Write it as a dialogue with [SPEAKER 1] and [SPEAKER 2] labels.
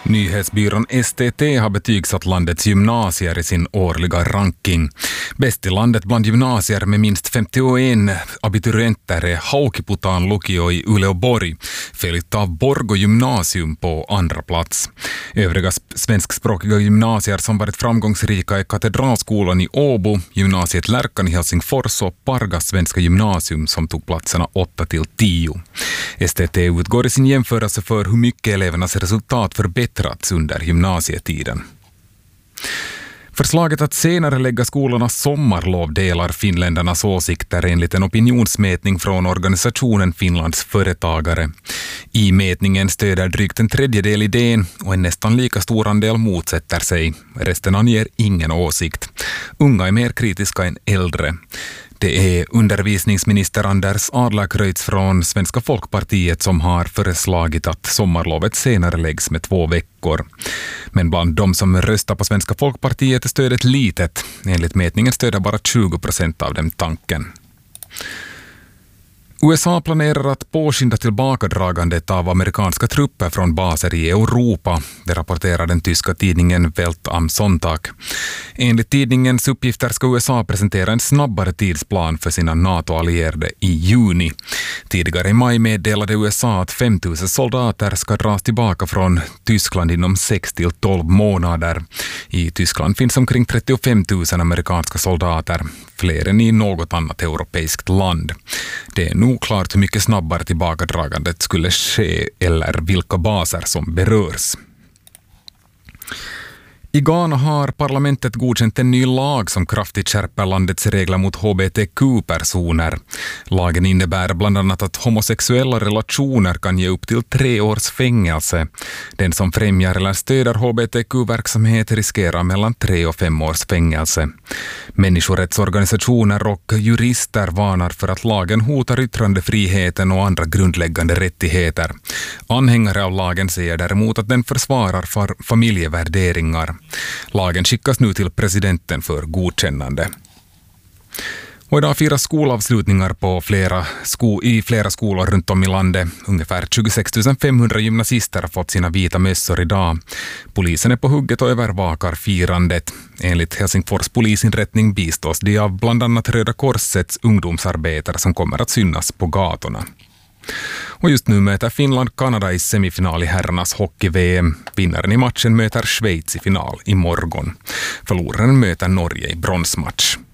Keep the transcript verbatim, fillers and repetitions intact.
[SPEAKER 1] Nyhetsbyrån S T T har betygsatt landets gymnasier i sin årliga ranking. Bäst i landet bland gymnasier med minst femtioen abiturienter är Haukiputaan lukio i Uleåborg, följt av Borgå gymnasium på andra plats. Övriga svenskspråkiga gymnasier som varit framgångsrika är Katedralskolan i Åbo, gymnasiet Lärkan i Helsingfors och Pargas svenska gymnasium som tog platserna åtta till tio. S T T utgår i sin jämförelse för hur mycket elevernas resultat förbättrats under gymnasietiden. Förslaget att senare lägga skolornas sommarlov delar finländarnas åsikter enligt en opinionsmätning från organisationen Finlands företagare. I mätningen stöder drygt en tredjedel idén och en nästan lika stor andel motsätter sig. Resten anger ingen åsikt. Unga är mer kritiska än äldre. Det är undervisningsminister Anders Adlercreutz från Svenska folkpartiet som har föreslagit att sommarlovet senare läggs med två veckor. Men bland de som röstar på Svenska folkpartiet är stödet litet. Enligt mätningen stöder bara tjugo procent av dem tanken. U S A planerar att påskynda tillbakadragandet av amerikanska trupper från baser i Europa, det rapporterar den tyska tidningen Welt am Sonntag. Enligt tidningens uppgifter ska U S A presentera en snabbare tidsplan för sina NATO-allierade i juni. Tidigare i maj meddelade U S A att fem tusen soldater ska dras tillbaka från Tyskland inom sex till tolv månader. I Tyskland finns omkring trettiofem tusen amerikanska soldater, fler än i något annat europeiskt land. Det är nog klart hur mycket snabbare tillbakadragandet skulle ske eller vilka baser som berörs. I Ghana har parlamentet godkänt en ny lag som kraftigt skärper landets regler mot H B T Q-personer. Lagen innebär bland annat att homosexuella relationer kan ge upp till tre års fängelse. Den som främjar eller stöder H B T Q-verksamhet riskerar mellan tre och fem års fängelse. Människorättsorganisationer och jurister varnar för att lagen hotar yttrandefriheten och andra grundläggande rättigheter. Anhängare av lagen säger däremot att den försvarar för familjevärderingar. Lagen skickas nu till presidenten för godkännande. Och idag firas skolavslutningar på flera sko- i flera skolor runt om i landet. Ungefär tjugosex tusen femhundra gymnasister har fått sina vita mössor idag. Polisen är på hugget och övervakar firandet. Enligt Helsingfors polisinrättning bistås de av bland annat Röda Korsets ungdomsarbetare som kommer att synas på gatorna. Och just nu möter Finland Kanada i semifinal i herrarnas hockey-V M. Vinnaren i matchen möter Schweiz i final i morgon. Förloraren möter Norge i bronsmatch.